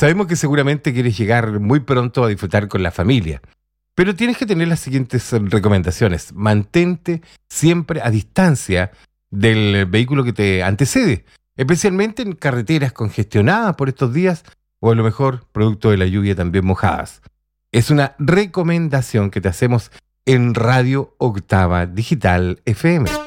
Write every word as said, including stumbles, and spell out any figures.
Sabemos que seguramente quieres llegar muy pronto a disfrutar con la familia, pero tienes que tener las siguientes recomendaciones. Mantente siempre a distancia del vehículo que te antecede, especialmente en carreteras congestionadas por estos días o a lo mejor producto de la lluvia también mojadas. Es una recomendación que te hacemos en Radio Octava Digital F M.